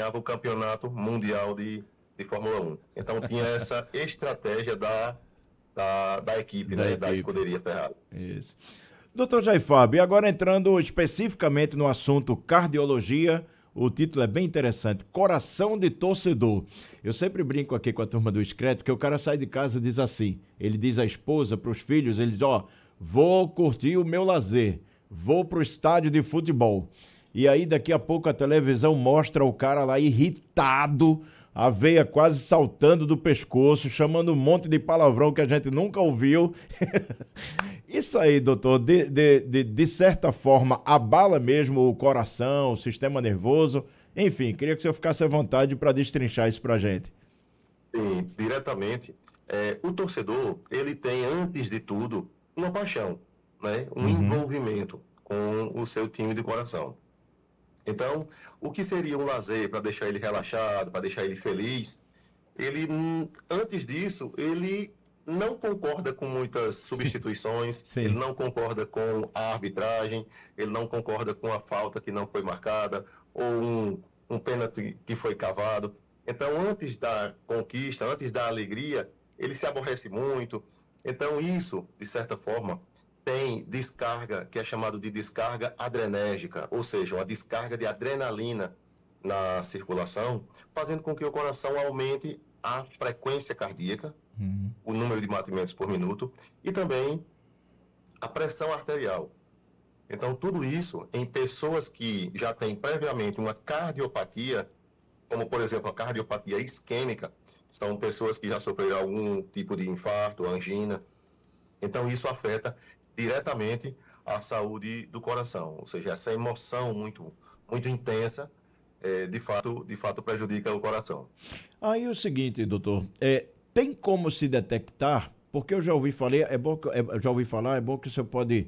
ganhava o campeonato mundial de Fórmula 1. Então tinha essa estratégia da equipe, Da né? Da equipe. escuderia Ferrari. Isso. Doutor Jair Fábio, e agora entrando especificamente no assunto cardiologia, o título é bem interessante, Coração de Torcedor. Eu sempre brinco aqui com a turma do Excreto, que o cara sai de casa e diz assim, ele diz à esposa, para os filhos, ele diz, ó, vou curtir o meu lazer, vou pro estádio de futebol. E aí daqui a pouco a televisão mostra o cara lá irritado, a veia quase saltando do pescoço, chamando um monte de palavrão que a gente nunca ouviu. Isso aí, doutor, de certa forma, abala mesmo o coração, o sistema nervoso. Enfim, queria que o senhor ficasse à vontade para destrinchar isso para a gente. Sim, diretamente. O torcedor, ele tem, antes de tudo, uma paixão, né? Um envolvimento com o seu time de coração. Então, o que seria um lazer para deixar ele relaxado, para deixar ele feliz? Ele, antes disso, ele não concorda com muitas substituições, ele Sim. não concorda com a arbitragem, ele não concorda com a falta que não foi marcada, ou um pênalti que foi cavado. Então, antes da conquista, antes da alegria, ele se aborrece muito. Então, isso, de certa forma, tem descarga, que é chamado de descarga adrenérgica, ou seja, uma descarga de adrenalina na circulação, fazendo com que o coração aumente a frequência cardíaca, o número de batimentos por minuto, e também a pressão arterial. Então, tudo isso em pessoas que já têm previamente uma cardiopatia, como, por exemplo, a cardiopatia isquêmica, são pessoas que já sofreram algum tipo de infarto, angina. Então, isso afeta diretamente a saúde do coração, ou seja, essa emoção muito, muito intensa, de fato prejudica o coração. Aí o seguinte, doutor, tem como se detectar, porque eu já ouvi falar, é bom que o senhor pode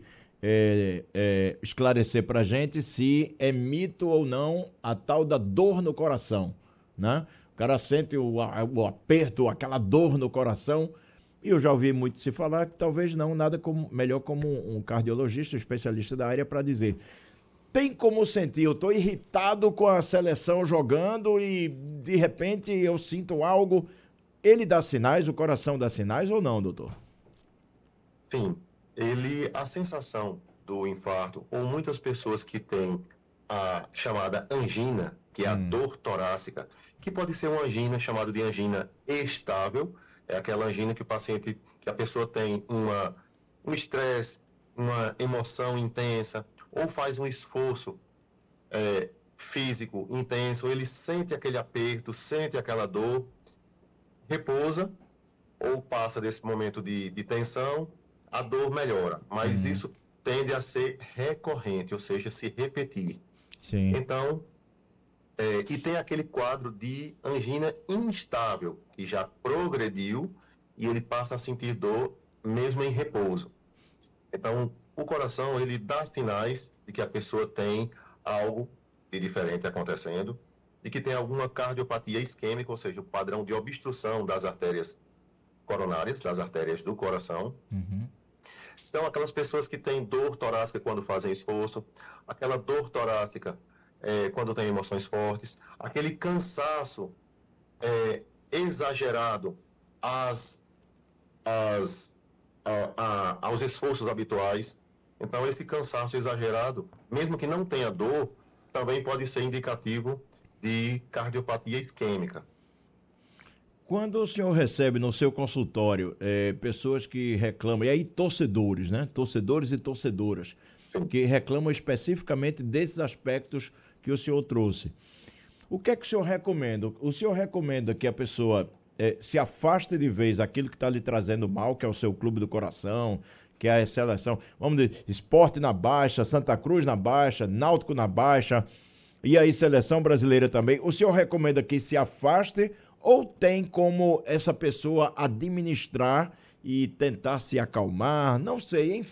esclarecer pra gente se é mito ou não a tal da dor no coração, né? O cara sente o aperto, aquela dor no coração, e eu já ouvi muito se falar que talvez não, nada melhor como um cardiologista, um especialista da área para dizer. Tem como sentir, eu estou irritado com a seleção jogando e de repente eu sinto algo. Ele dá sinais, o coração dá sinais ou não, doutor? Sim, a sensação do infarto, ou muitas pessoas que têm a chamada angina, que é a dor torácica, que pode ser uma angina chamada de angina estável, é aquela angina que que a pessoa tem um estresse, uma emoção intensa, ou faz um esforço físico intenso, ele sente aquele aperto, sente aquela dor, repousa, ou passa desse momento de tensão, a dor melhora. Mas isso tende a ser recorrente, ou seja, se repetir. Sim. Então, e tem aquele quadro de angina instável, que já progrediu e ele passa a sentir dor mesmo em repouso. Então, o coração, ele dá sinais de que a pessoa tem algo de diferente acontecendo, de que tem alguma cardiopatia isquêmica, ou seja, o padrão de obstrução das artérias coronárias, das artérias do coração. São aquelas pessoas que têm dor torácica quando fazem esforço, aquela dor torácica quando tem emoções fortes, aquele cansaço exagerado aos esforços habituais. Então, esse cansaço exagerado, mesmo que não tenha dor, também pode ser indicativo de cardiopatia isquêmica. Quando o senhor recebe no seu consultório pessoas que reclamam, e aí torcedores, né? Torcedores e torcedoras, Sim. que reclamam especificamente desses aspectos que o senhor trouxe. O que é que o senhor recomenda? O senhor recomenda que a pessoa se afaste de vez daquilo que está lhe trazendo mal, que é o seu clube do coração, que é a seleção, vamos dizer, Sport na baixa, Santa Cruz na baixa, Náutico na baixa, e aí seleção brasileira também. O senhor recomenda que se afaste ou tem como essa pessoa administrar e tentar se acalmar? Não sei, enfim.